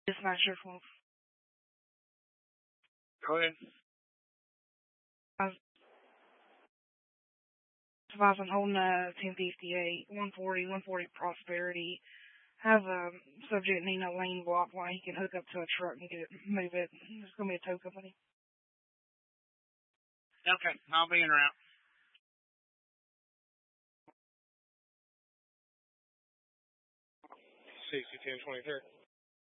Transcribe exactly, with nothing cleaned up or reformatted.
It's not your fault. Go ahead. I was advising holding a ten fifty-eight, one forty, one forty Prosperity. Have a subject need a lane block while he can hook up to a truck and get it, move it. It's going to be a tow company. Okay, I'll be in route. sixty ten twenty-three.